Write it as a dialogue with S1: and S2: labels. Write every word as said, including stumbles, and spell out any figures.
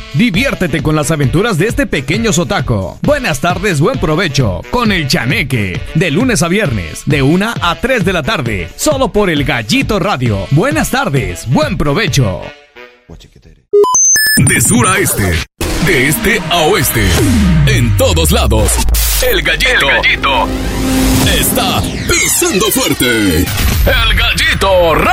S1: Diviértete con las aventuras de este pequeño sotaco. Buenas tardes, buen provecho con el Chaneque. De lunes a viernes, de una a tres de la tarde, solo por el Gallito Radio. Buenas tardes, buen provecho.
S2: De sur a este, de este a oeste, en todos lados, el Gallito, el Gallito está pisando fuerte. El Gallito Radio.